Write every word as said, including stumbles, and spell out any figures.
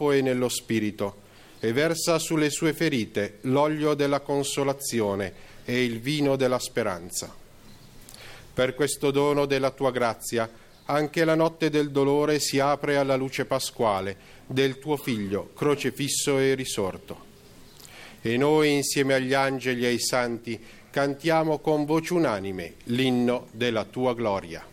corpo e nello spirito, e versa sulle sue ferite l'olio della consolazione e il vino della speranza. Per questo dono della tua grazia, anche la notte del dolore si apre alla luce pasquale del tuo Figlio, crocefisso e risorto. E noi, insieme agli angeli e ai santi, cantiamo con voce unanime l'inno della tua gloria.